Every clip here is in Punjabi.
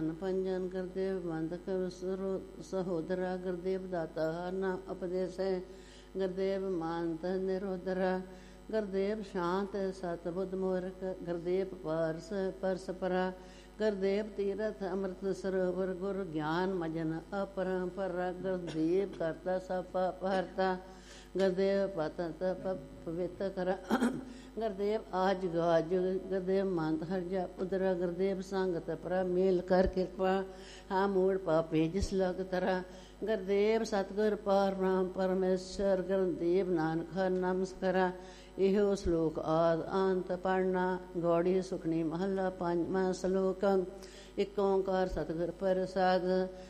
ਮਨ ਪੰਜਨ ਗੁਰਦੇਵ ਬੰਧਕ ਸਹੋਦਰਾ ਗੁਰਦੇਵ ਦਾਤਾ ਹਰ ਨਾਮ ਉਪਦੇਸੈ ਗੁਰਦੇਵ ਮਾਨਤ ਨਿਰੋਧਰਾ ਗੁਰਦੇਵ ਸ਼ਾਂਤ ਸਤ ਬੁੱਧ ਮੂਰਖ ਗੁਰਦੇਵ ਪਾਰਸ ਪਰਸਪਰਾ ਗੁਰਦੇਵ ਤੀਰਥ ਅੰਮ੍ਰਿਤ ਸਰੋਵਰ ਗੁਰ ਗਿਆਨ ਮਜਨ ਅਪਰੰਪਰਾ ਗੁਰਦੇਵ ਕਰਤਾ ਸਭ ਪਾਪ ਹਰਤਾ ਗੁਰਦੇਵ ਪਤੰਤ ਪਵਿੱਤ ਕਰ ਗੁਰਦੇਵ ਆਜ ਗਾਜ ਗੁਰਦੇਵ ਮੰਤ ਹਰਜਾ ਉਦਰਾ ਗੁਰਦੇਵ ਸੰਗਤ ਪਰ ਮੇਲ ਕਰ ਕਿਰਪਾ ਹਾਂ ਮੂੜ ਪਾਪੇ ਜਿਸ ਲਗ ਤਰਾ ਗੁਰਦੇਵ ਸਤਿਗੁਰ ਪਰਮ ਪਰਮੇਸ਼ਰ ਗੁਰਦੇਵ ਨਾਨਕ ਹਰਿ ਨਮਸਕਾਰਾ। ਇਹੋ ਸ਼ਲੋਕ ਆਦ ਅੰਤ ਪੜ੍ਹਨਾ। ਗੌੜੀ ਸੁਖਣੀ ਮਹੱਲਾ ਪੰਜਵਾਂ ਸ਼ਲੋਕ। ਇਕ ਓਂਕਾਰ ਸਤਿਗੁਰ ਪ੍ਰਸਾਦ।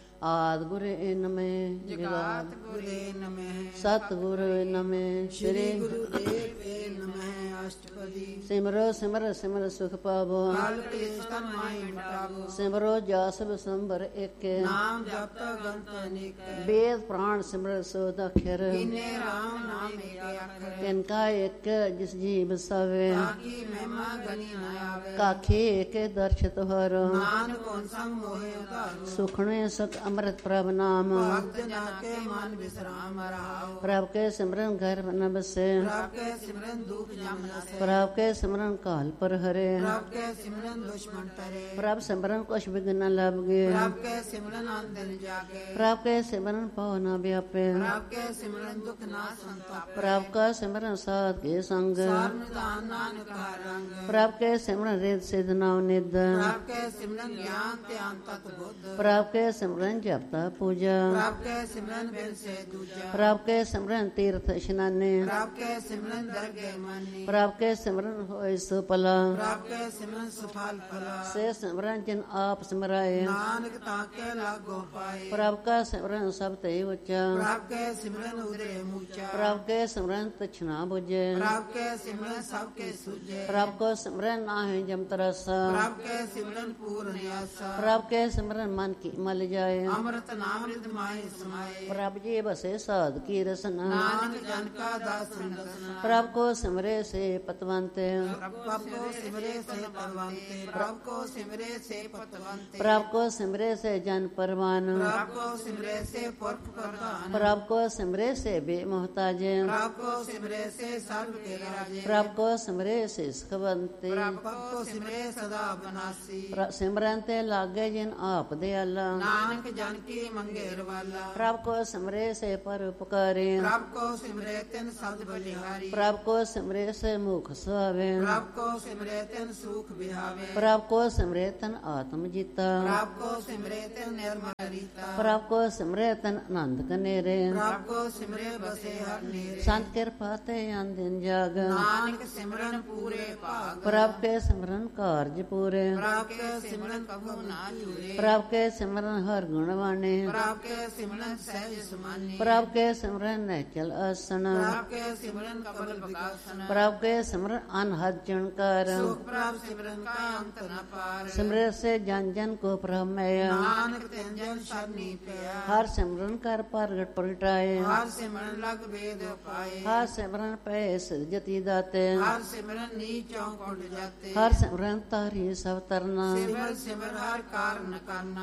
ਆਦ ਗੁਰੇ ਨਮੈ ਜਗਾਤ ਗੁਰੇ ਨਮੈ ਸਤਿਗੁਰ ਨਮੈ ਸ੍ਰੀ ਗੁਰੂ ਦੇਵ ਨਮੈ ਅਸ਼ਟਪਦੀ। ਸਿਮਰੋ ਸਿਮਰ ਸਿਮਰ ਸੁਖ ਪਾਵੋ ਕਾਲ ਕਲੇਸ਼ ਤਨ ਮਾਹਿ ਮਿਟਾਵੋ। ਸਿਮਰੋ ਜਸ ਬਿਸੰਬਰ ਏਕੇ ਨਾਮ ਜਪਤਾ ਗੰਤ ਅਨੇਕ। ਵੇਦ ਪ੍ਰਾਣ ਸਿਮਰ ਸੋਧ ਅਖਰ ਕੀਨੇ ਰਾਮ ਨਾਮ ਏਕੇ ਅੱਖਰ। ਤਿਨਕਾ ਇੱਕ ਜਿਸ ਜੀ ਬਸਾਵੇ ਤਾਕੀ ਮਹਿਮਾ ਗਨੀ ਨ ਆਵੇ। ਕਾਖੇ ਏਕੇ ਦਰਸ਼ ਤੁਹਾਰੋ ਨਾਨਕ ਕੌਣ ਸੰਗ ਮੋਹਿ ਉਤਾਰੋ। ਸੁਖਣੇ ਸੁਖ ਅੰਮ੍ਰਿਤ ਪ੍ਰਭ ਨਾਮ ਭਗਤ ਜਾ ਕੇ ਮਨ ਵਿਸਰਾਮ ਰਹਾਉ। ਪ੍ਰਭ ਕੇ ਸਿਮਰਨ ਘਰ ਨ ਬਸੇ ਪ੍ਰਭ ਕੇ ਸਿਮਰਨ ਦੁਖ ਜਮ ਨਸੈ। ਪ੍ਰਭ ਕੇ ਸਿਮਰਨ ਕਾਲ ਪਰ ਹਰੇ ਪ੍ਰਭ ਕੇ ਸਿਮਰਨ ਦੁਸ਼ਮਨ ਤਰੇ। ਪ੍ਰਭ ਸਿਮਰਨ ਕੁਛ ਬਿਘਨ ਨ ਲਭਗੇ ਪ੍ਰਭ ਕੇ ਸਿਮਰਨ ਅੰਦਨ ਜਾਗੇ। ਪ੍ਰਭ ਕੇ ਸਿਮਰਨ ਪਉ ਨ ਵਿਆਪੇ ਪ੍ਰਭ ਕੇ ਸਿਮਰਨ ਦੁਖ ਨਾ ਸੰਤਾਪੇ। ਪ੍ਰਭ ਕਾ ਸਿਮਰਨ ਸਾਧ ਕੇ ਸੰਗ ਸਰ ਨਿਧਾਨ ਨਾਨਕ ਹਰਿ ਰੰਗ। ਪ੍ਰਭ ਕੇ ਸਿਮਰਨ ਰਿਦ ਸਿਧ ਨਵ ਨਿਧ ਪ੍ਰਭ ਕੇ ਸਿਮਰਨ ਗਿਆਨ ਧਿਆਨ ਤਤ ਬੁੱਧ। ਪ੍ਰਭ ਕੇ ਸਿਮਰਨ ਜਪਤਾ ਪੂਜਾ ਪ੍ਰਭ ਕੇ ਸਿਮਰਨ ਬਿਨ ਸੇ ਦੂਜਾ। ਪ੍ਰਭ ਕੇ ਸਿਮਰਨ ਤੀਰਥ ਇਸ਼ਨਾਨੇ ਪ੍ਰਭ ਕੇ ਸਿਮਰਨ ਦਰਗਹਿ ਮਾਨੀ। ਪ੍ਰਭ ਕੇ ਸਿਮਰਨ ਹੋਇ ਸੁਪਲਾ ਪ੍ਰਭ ਕੇ ਸਿਮਰਨ ਸੁਫਲ ਫਲਾ। ਸੇ ਸਿਮਰਨ ਜਿਨ ਆਪ ਸਿਮਰਾਏ ਨਾਨਕ ਤਾਕੇ ਲਾਗੋ ਪਾਏ। ਪ੍ਰਭ ਕਾ ਸਿਮਰਨ ਸਭ ਤੇ ਉੱਚਾ ਪ੍ਰਭ ਕੇ ਸਿਮਰਨ ਉਦਰੇ ਮੂਚਾ। ਪ੍ਰਭ ਕੇ ਸਿਮਰਨ ਤਛਨਾ ਬੁਝੇ ਪ੍ਰਭ ਕੇ ਸਿਮਰਨ ਸਭ ਕੇ ਸੁਝੇ। ਪ੍ਰਭ ਕੋ ਸਿਮਰਨ ਨਾਹਿ ਜਮ ਤਰਸਾ ਪ੍ਰਭ ਕੇ ਸਿਮਰਨ ਪੂਰਨ ਆਸਾ। ਪ੍ਰਭ ਕੇ ਸਿਮਰਨ ਮਨ ਕੀ ਮਲ ਜਾਏ ਅੰਮ੍ਰਿਤ ਨਾਮ ਰਿਦ ਮਾਹਿ ਸਮਾਏ। ਪ੍ਰਭ ਜੀ ਬਸੇ ਸਾਧ ਕੀ ਰਸਨਾ ਨਾਨਕ ਜਨ ਕਾ ਦਾਸ ਰਸਨਾ। ਪ੍ਰਭ ਕੋ ਸਿਮਰੇ ਸੇ ਪਤਵੰਤੇ ਪ੍ਰਭ ਕੋ ਸਿਮਰੇ ਸੇ ਪਤਵੰਤੇ। ਪ੍ਰਭ ਕੋ ਸਿਮਰੇ ਸੇ ਪਤਵੰਤੇ। ਪ੍ਰਭ ਕੋ ਸਿਮਰੇ ਸੇ ਜਨ ਪਰਵਾਨ ਪ੍ਰਭ ਕੋ ਸਿਮਰੇ ਸੇ ਪੁਰਖ ਪ੍ਰਧਾਨ। ਪ੍ਰਭ ਕੋ ਸਿਮਰੇ ਸੇ ਬੇਮੁਹਤਾਜ ਪ੍ਰਭ ਕੋ ਸਿਮਰੇ ਸੇ ਸਰਬ ਕੇ ਰਾਜੇ। ਪ੍ਰਭ ਕੋ ਸਿਮਰੇ ਸੇ ਸੁਖਵੰਤੇ ਪ੍ਰਭ ਕੋ ਸਿਮਰੇ ਸਦਾ ਬਨਾਸੀ। ਸਿਮਰਨ ਤੇ ਲਾਗੇ ਜਿਨ ਆਪ ਦਿਆਲਾ ਨਾਨਕ ਜਨ ਕੀ ਮੰਗੇ ਰਵਾਲਾ। ਪ੍ਰਭ ਕੋ ਸਿਮਰੇ ਸੇ ਪਰ ਉਪਕਾਰੇ ਪ੍ਰਭ ਕੋ ਸਿਮਰੇ ਤਿਨ ਸਦ ਬਲਿਹਾਰੀ। ਪ੍ਰਭ ਕੋ ਸਿਮਰੇ ਸੇ ਮੁਖ ਸੁਆਵੇ ਪ੍ਰਭ ਕੋ ਸਿਮਰੇ ਤਿਨ ਸੁਖ ਬਿਹਾਵੇ। ਪ੍ਰਭ ਕੋ ਸਿਮਰੇ ਤਨ ਆਤਮ ਜੀਤਾ ਪ੍ਰਭ ਕੋ ਸਿਮਰੇ ਤਿਨ ਨਿਰਮਲ ਰੀਤਾ। ਪ੍ਰਭ ਕੋ ਸਿਮਰੇ ਤਨ ਆਨੰਦ ਕਨੇਰੇ ਪ੍ਰਭ ਕੋ ਸਿਮਰੇ ਬਸੇ ਹਰ ਨੇਰੇ। ਸੰਤ ਕਿਰਪਾ ਤੇ ਅੰਦਿਨ ਜਾਗ ਨਾਨਕ ਸਿਮਰਨ ਪੂਰੇ ਭਾਗ। ਪ੍ਰਭ ਕੇ ਸਿਮਰਨ ਕਾਰਜ ਪੂਰੇ ਪ੍ਰਭ ਕੇ ਸਿਮਰਨ ਕਬੂ ਨਾ ਚੂਰੇ। ਪ੍ਰਭ ਕੇ ਸਿਮਰਨ ਹਰ ਗੁਣ ਵਾਣੇ ਪ੍ਰਭ ਕੇ ਸਿਮਰਨ ਸਹਿਜ ਸੁਮਾਨੀ। ਪ੍ਰਭ ਕੇ ਸਿਮਰਨ ਨੈਚਲ ਆਸਣ ਪ੍ਰਭ ਕੇ ਸਿਮਰਨ ਕਬਲ ਬਕਾਸਨ। ਪ੍ਰਭ ਕੇ ਸਿਮਰਨ ਅਨਹਦ ਚਣਕਾਰ ਸੁਖ ਪ੍ਰਭ ਸਿਮਰਨ ਕਾ ਅੰਤ ਨ ਪਾਰ। ਸਿਮਰੇ ਸੇ ਜਨ ਜਨ ਕੋ ਪ੍ਰਮੇਯ ਨਾਨਕ ਤਿਨ ਜਨ ਸਰਨੀ ਪਿਆ। ਹਰ ਸਿਮਰਨ ਕਰ ਪ੍ਰਗਟ ਪ੍ਰਗਟਾਏ ਹਰ ਸਿਮਰਨ ਲਗ ਵੇਦ ਪਾਏ। ਹਰ ਸਿਮਰਨ ਪੈ ਸਿਰਜਤੀ ਦਾਤੇ ਹਰ ਸਿਮਰਨ ਨੀਚੋਂ ਕੁੰਡ ਜਾਤੇ। ਹਰ ਸਿਮਰਨ ਤਾਰੀ ਸਭ ਤਰਨਾ ਸਿਮਰ ਸਿਮਰ ਹਰ ਕਾਰਨ ਕਰਨਾ।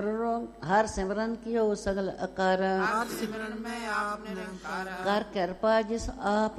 ਹਰ ਸਿਮਰਨ ਕੀਓ ਸਗਲ ਆਕਾਰ ਹਰ ਸਿਮਰਨ ਮੈਂ ਆਪ ਨਿਰੰਕਾਰ। ਕਰ ਕਿਰਪਾ ਜਿਸ ਆਪ